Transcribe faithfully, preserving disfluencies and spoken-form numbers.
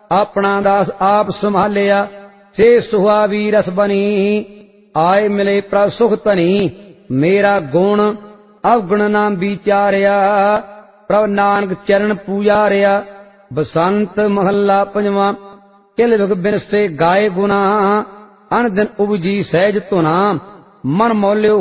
ਆਪਣਾ ਦਾਸ ਆਪ ਸੰਭਾਲਿਆ। ਸੇ ਸੁਹਾਵੀ ਰਸ ਬਣੀ ਆਏ ਮਿਲੇ ਪ੍ਰਭ ਸੁਖ ਧਨੀ। ਮੇਰਾ ਗੁਣ ਅਵਗੁਣ ਨਾ ਵਿਚਾਰਿਆ ਪ੍ਰਭ ਨਾਨਕ ਚਰਨ ਪੂਜਾਰਿਆ। ਬਸੰਤ ਮਹੱਲਾ ਪੰਜਵਾਂ। ਕਿਲ ਵਿਗ ਬਿਨਸੇ ਗਾਏ ਗੁਨਾ ਅਣ ਦਿਨ ਉਪਜੀ ਸਹਿਜ ਧੁਨਾ। ਮਨ ਮੌਲਿਓ